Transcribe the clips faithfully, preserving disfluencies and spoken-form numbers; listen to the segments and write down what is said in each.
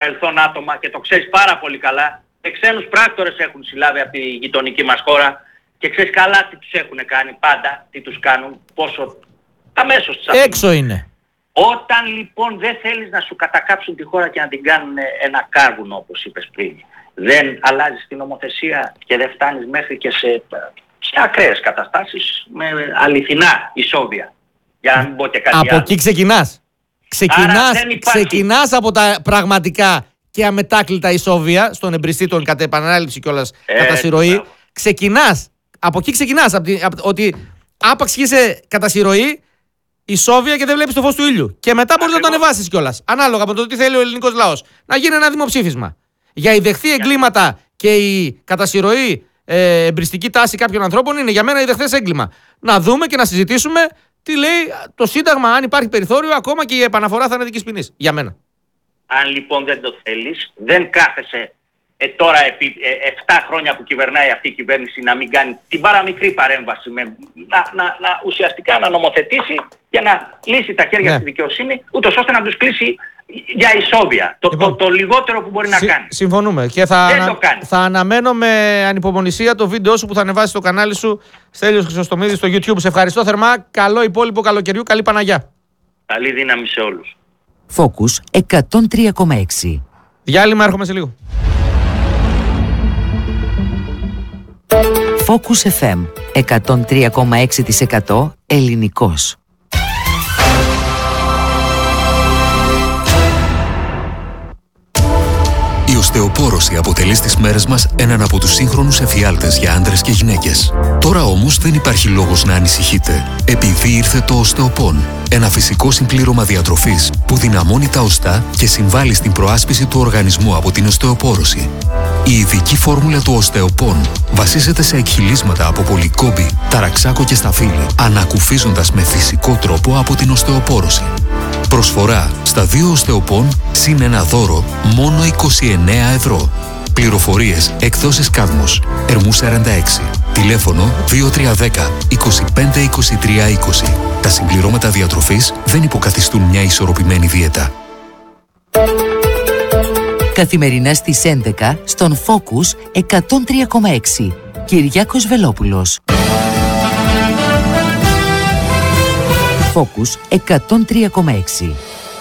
παρελθόν άτομα και το ξέρεις πάρα πολύ καλά. Και ξένους πράκτορες έχουν συλλάβει από τη γειτονική μας χώρα και ξέρεις καλά τι τους έχουν κάνει πάντα, τι τους κάνουν, πόσο αμέσως τους αφήνουν. Έξω είναι. Όταν λοιπόν δεν θέλεις να σου κατακάψουν τη χώρα και να την κάνουν ένα κάρβουνο όπως είπες πριν, δεν αλλάζεις την νομοθεσία και δεν φτάνεις μέχρι και σε, σε ακραίες καταστάσεις με αληθινά ισόβια. Για να μην πω και κάτι από άλλο. εκεί ξεκινάς. Ξεκινάς, ξεκινάς από τα πραγματικά και αμετάκλητα ισόβια, στον εμπριστήτων κατά επανάληψη κιόλας ε, κατά συρροή. μπράβο. Ξεκινάς, από εκεί ξεκινάς, από, από, ότι άπαξ είσαι κατά συρροή, ισόβια και δεν βλέπεις το φως του ήλιου. Και μετά μπορείς να το ανεβάσεις κιόλας. Ανάλογα με το τι θέλει ο ελληνικός λαός. Να γίνει ένα δημοψήφισμα. Για η δεχθή εγκλήματα και η κατά συρροή ε, εμπριστική τάση κάποιων ανθρώπων είναι για μένα η δεχθές έγκλημα. Να δούμε και να συζητήσουμε τι λέει το Σύνταγμα, αν υπάρχει περιθώριο, ακόμα και η επαναφορά θανατικής ποινής. Για μένα. Αν λοιπόν δεν το θέλεις, δεν κάθεσαι ε, τώρα επί ε, επτά χρόνια που κυβερνάει αυτή η κυβέρνηση να μην κάνει την παραμικρή παρέμβαση, με, να, να, να ουσιαστικά να νομοθετήσει και να λύσει τα χέρια ναι. στη δικαιοσύνη, ούτως ώστε να τους κλείσει για ισόβια. Το, λοιπόν, το, το λιγότερο που μπορεί συ, να κάνει. Συμφωνούμε. Και θα, δεν ανα, το κάνει. θα αναμένω με ανυπομονησία το βίντεο σου που θα ανεβάσει στο κανάλι σου, Στέλιος Χρυσοστομίδης, στο YouTube. Σε ευχαριστώ θερμά. Καλό υπόλοιπο καλοκαιριού. Καλή Παναγιά. Καλή δύναμη σε όλους. Focus εκατόν τρία κόμμα έξι. Διάλειμμα, έρχομαι σε λίγο. Focus εφ εμ εκατόν τρία κόμμα έξι τοις εκατό ελληνικός. Η οστεοπόρωση αποτελεί στις μέρες μας έναν από τους σύγχρονους εφιάλτες για άντρες και γυναίκες. Τώρα όμως δεν υπάρχει λόγος να ανησυχείτε, επειδή ήρθε το οστεοπόν. Ένα φυσικό συμπλήρωμα διατροφής που δυναμώνει τα οστά και συμβάλλει στην προάσπιση του οργανισμού από την οστεοπόρωση. Η ειδική φόρμουλα του οστεοπόν βασίζεται σε εκχυλίσματα από πολυκόμπη, ταραξάκο και σταφύλι, ανακουφίζοντας με φυσικό τρόπο από την οστεοπόρωση. Προσφορά στα δύο οστεοπόν συν ένα δώρο μόνο είκοσι εννέα ευρώ. Πληροφορίες εκδόσεις Κάδμος, Ερμού σαράντα έξι. Τηλέφωνο δύο τρία ένα μηδέν είκοσι πέντε είκοσι τρία είκοσι. Τα συμπληρώματα διατροφής δεν υποκαθιστούν μια ισορροπημένη δίαιτα. Καθημερινά στις έντεκα στον Focus εκατόν τρία κόμμα έξι. Κυριάκος Βελόπουλος. Focus εκατόν τρία κόμμα έξι.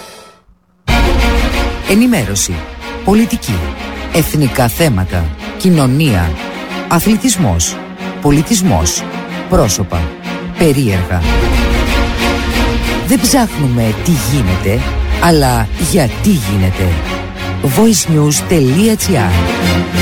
Ενημέρωση, πολιτική, εθνικά θέματα, κοινωνία, αθλητισμός, πολιτισμός, πρόσωπα, περίεργα. Δεν ψάχνουμε τι γίνεται, αλλά γιατί γίνεται. voice news τελεία gr